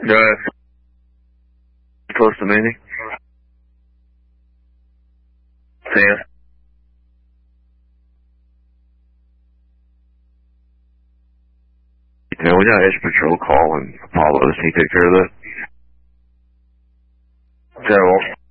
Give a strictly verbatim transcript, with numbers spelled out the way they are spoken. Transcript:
Yeah. Close to meeting. Sam. Yeah, we got Edge Patrol calling Apollo. Does he take care of that? Yeah, well.